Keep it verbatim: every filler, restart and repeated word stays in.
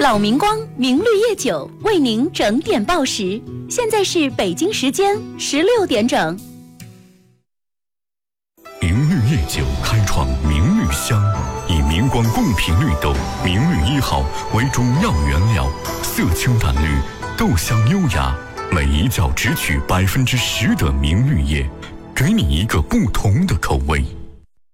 老明光明绿叶酒为您整点报时，现在是北京时间十六点整。 明绿叶酒开创明绿香，以明光贡品绿豆明绿一号为主要原料，色清淡绿，豆香优雅，每一窖只取百分之十的明绿叶，给你一个不同的口味。